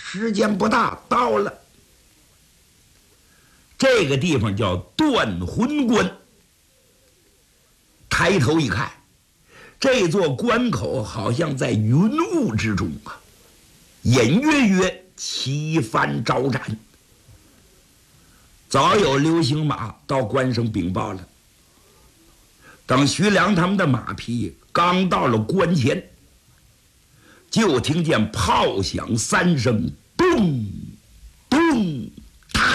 时间不大，到了。这个地方叫断魂关。抬头一看，这座关口好像在云雾之中啊，隐约约旗帆招展。早有流星马到关上禀报了。等徐良他们的马匹刚到了关前，就听见炮响3声，咚咚哒，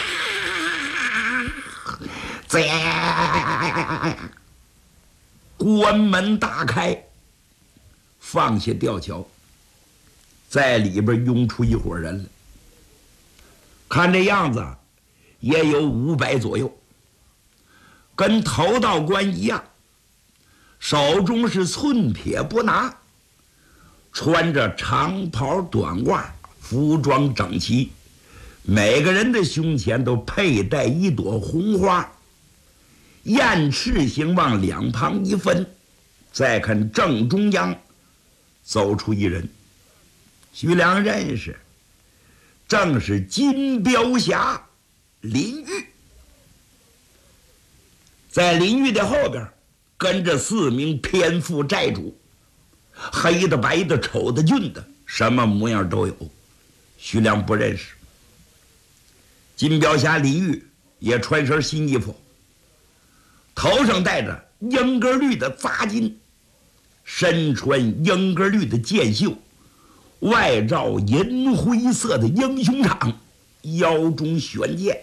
关门大开，放下吊桥，在里边涌出一伙人来。看这样子也有500左右，跟头道官一样，手中是寸铁不拿，穿着长袍短袜，服装整齐，每个人的胸前都佩戴一朵红花，燕翅形往两旁一分。再看正中央走出一人，徐良认识，正是金镖侠林玉。在林玉的后边跟着4名偏副寨主，黑的白的丑的俊的，什么模样都有。徐良不认识。金镖侠林玉也穿身新衣服，头上戴着英格绿的扎巾，身穿英格绿的箭袖，外罩银灰色的英雄氅，腰中悬剑。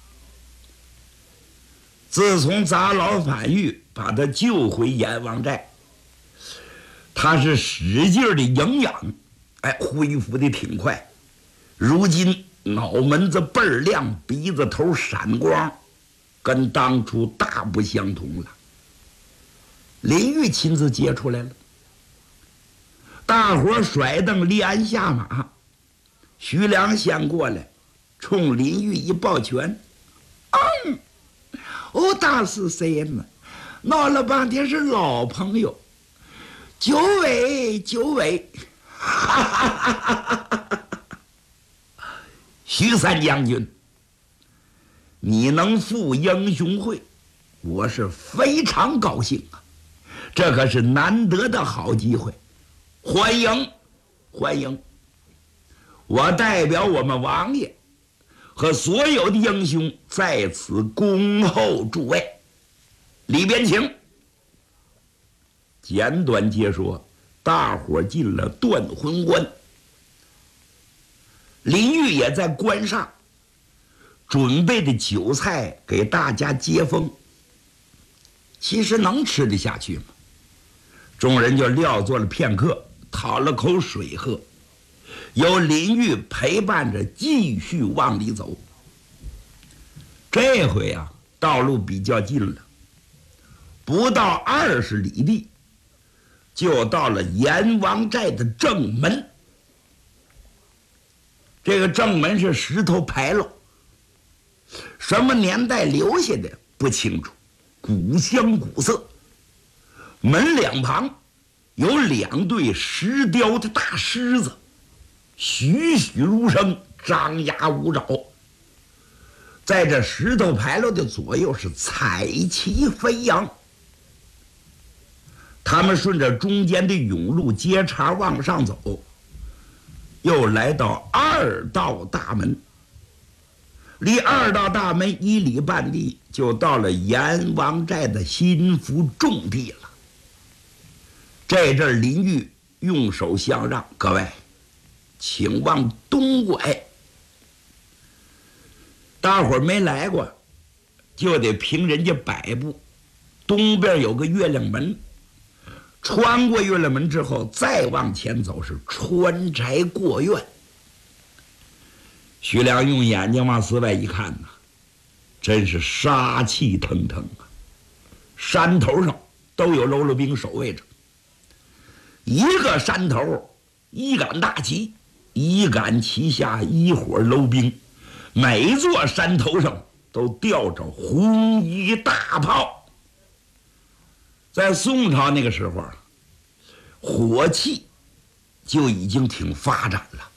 自从砸牢反狱把他救回阎王寨，他是使劲的营养，恢复的挺快。如今脑门子倍儿亮，鼻子头闪光，跟当初大不相同了。林玉亲自接出来了，大伙甩蹬立鞍下马，徐良先过来，冲林玉一抱拳：“大是谁呢？闹了半天是老朋友，久违。”徐三将军，你能赴英雄会，我是非常高兴啊！这可是难得的好机会，欢迎欢迎！我代表我们王爷和所有的英雄在此恭候诸位，里边请。简短解说，大伙进了断魂关。林玉也在关上准备的酒菜给大家接风。其实能吃得下去吗？众人就撂坐了片刻，讨了口水喝，由林玉陪伴着继续往里走。这回啊，道路比较近了，不到20里地就到了阎王寨的正门。这个正门是石头牌楼，什么年代留下的不清楚，古香古色。门两旁有2对石雕的大狮子，栩栩如生，张牙舞爪。在这石头牌楼的左右是彩旗飞扬。他们顺着中间的甬路街岔往上走，又来到2道大门，离2道大门1里半地，就到了阎王寨的心腹重地了。这阵林玉用手相让，各位请往东拐。大伙儿没来过，就得凭人家摆布。东边有个月亮门，穿过月亮门之后再往前走是穿宅过院。徐良用眼睛往寺外一看呐，真是杀气腾腾啊！山头上都有喽啰兵守卫着，一个山头1杆大旗，1杆旗下1伙喽兵，每座山头上都吊着红衣大炮。在宋朝那个时候，火器就已经挺发展了。